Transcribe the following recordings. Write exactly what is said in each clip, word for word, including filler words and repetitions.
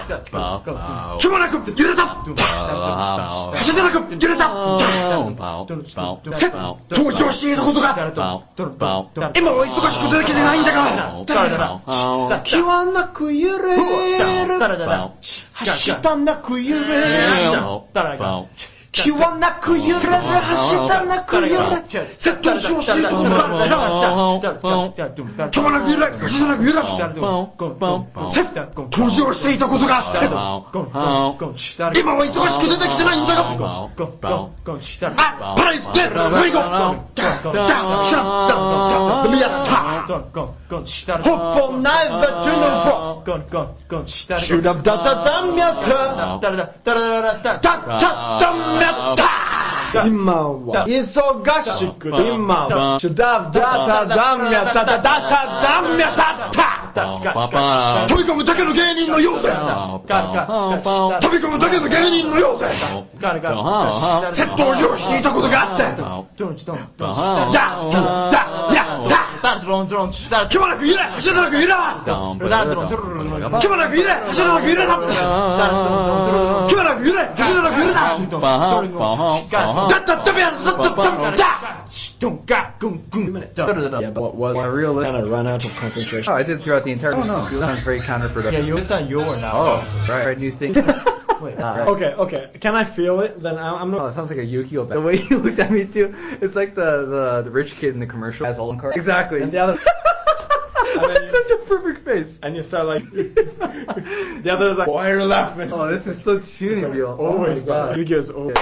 気もなく揺れた足でなく揺れた登場していたことが今は忙しくてできてないんだが気はなく揺れる走ったなく揺れる気はなく揺れる走ったなく揺れる説得しをしていたことがあった気はなく揺れる走ったなく揺れる登場していたことがあって今は忙しくてできてないんだがあパライステルレイゴダダシャッダダダミヤタHope for neither to know for Should have da da da miya ta da da da da da miya ta今は忙しく今は Should have da da da miya ta da da da miya taた飛び込むだけの芸人のようで飛び込むだけの芸人のようで窃盗上していたことがあってだだやだ気もなく揺れ走らなく揺れは気もなく揺れ走らなく揺れだ気もなく揺れ走らなく揺れだだっただべやだっただだ Yeah, but was I really kind of run out of concentration? Oh, I did throughout the entire. Oh no, it sounds very counterproductive. Yeah, you, it's not you or not. Oh, right. right. New thing. Wait, uh, okay, okay. Can I feel it? Then I'm not. Oh, it sounds like a Yu-Gi-Oh! The way you looked at me too, it's like the the, the rich kid in the commercial has all the cards. Exactly. And the other. That's such a perfect face. And you start like. The other is like. Why are you laughing? Oh, this is so tuning, like, Bill. Oh my god. Yu-Gi-Oh's over.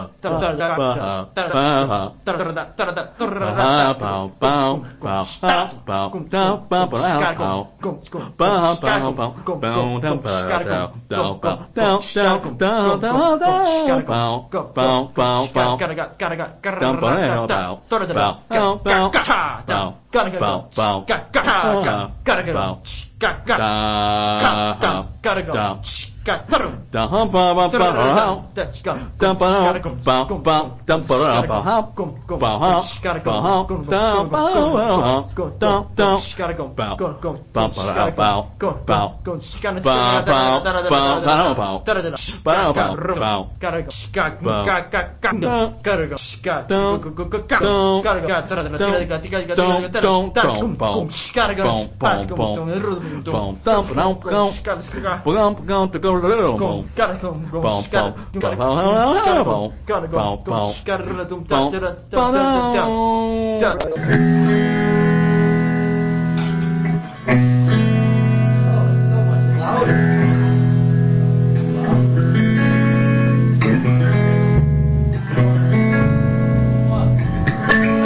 Gotta go. Gotta go. Gotta go. Gotta go. Gotta go. Got boom. Dum bum bum bum. That's go. Dum bum bum bum. Dum bum bum. Go go. Bum. Gotta go. Go dum bum. Go dum dum. Gotta go. Go go. Bum bum bum. Go bum. Go. Gotta bum bum bum. Bum bum. Bum bum. Gotta go. Got got got got. Gotta go. Got go go go go. Gotta go. Gotta go. Gotta go. Gotta go. Boom boom. Gotta go. Boom boom. Boom. Dum dum go. Boom boom to go. Go, gotta go, go, gotta go, gotta go, gotta go, go, gotta do, da da da da da da.